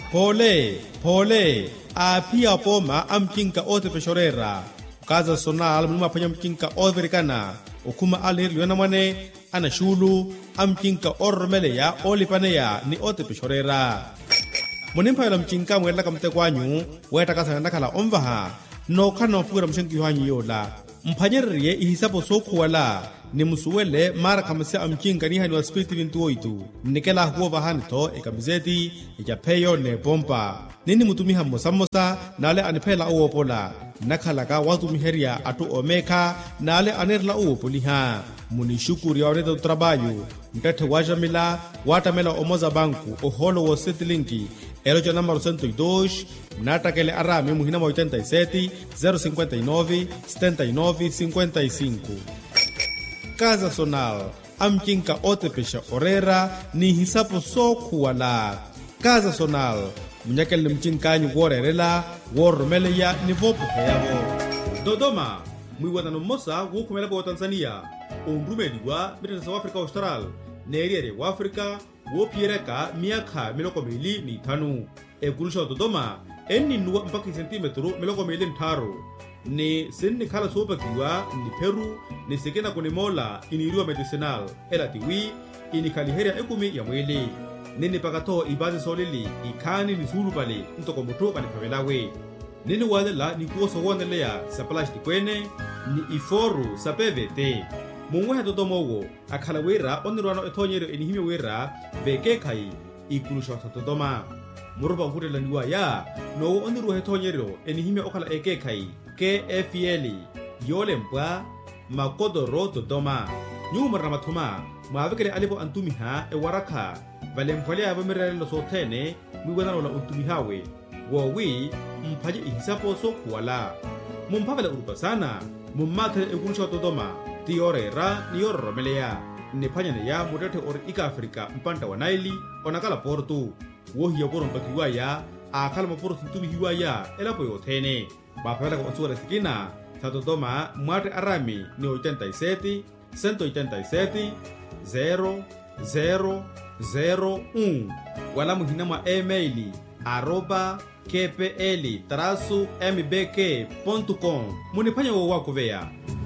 Pole, apia poma amkinka ote peshorera. Kaza sonal mlima panya mkinka overikana. Okuma alir liona mwane, ana shulu, amkinka ormele ya olipane ya ni ote peshorera. Monimpa yala mkinka mwela kamte kwanyu, weta kasa nakala omvaha, no kano pura mshenki yuhanyi yola. Mpanyeriye ihisapo soku wala, ni musuwele mara kamase amkinka ni hani wa spiriti vintu oitu. Nikela huwa hanito ekamizeti, ijapeyo ne pompa. Nini mutumiha mosamosa, nale anipela uopola. Nakalaka watu miheria atu omeka, nale anerla uopoliha. Munishukuri ya oneto trabayo. Mtete wajamila, watamela omoza banku, oholo wo setilinki. Eloja numero 102, natakele arame muhina 87 059 79 55. Kaza sonal, amkinka ote pesha orera, ni hisapo soku wala. Kaza sonal, mnyakele mchinkanyu worerela, wormeleya ni vopu hayavo. Dodoma, mwiwatano mosa wukumela kwa Tanzania. Umbrumeliwa, Brita South Africa Austral, Neriere wa Afrika, wopiereka miaka miloko mili ni tanu. Ekulusha Dodoma, eni nuwa mpaki centimetro miloko mili ntaro. Ni sini kala sopa kiwa, ni Peru, ni sekena kune mola, iniriwa medicinal, elatiwi, inikaliheria ekumi ya mwili. Nini pakato ibazi solili, ikani ni suru pale, ntoko muto kanipavelawe. Nini wadela ni kuoso wandelea, sa plasti kwene, ni iforu sa PVT. Mungweha Dodomowo, akala wera, onirwano etonyero enihime wera, veke kai, ikulusha Dodoma. Muruba hurela niwa ya, no onirwa etonyero enihime okala eke kai, KFL, Yolempwa, Makodoro Dodoma. Nyuma ramatuma, maavekele alipo antumiha ewaraka, valempwale avamirele lo sotene, mwiwadano la untumihawe. Wawi, mpaje ihisapo soku wala. Mumpavela urupa sana, mumakele ekulusha Dodoma. Tiorera ni orromelea. Nepanyane ya mudete ori ika Afrika mpanta wa Naili, onakala portu. Wohi ya poro mpakiwa ya, akala maporo tintumi hiwa ya, elapo yotene. Bapela kwa onsura sikina, sa Dodoma mwate arami ni 87, 187, 0001. Wala muhinama emaili, @kpl-mbk.com. Munipanya wako vea.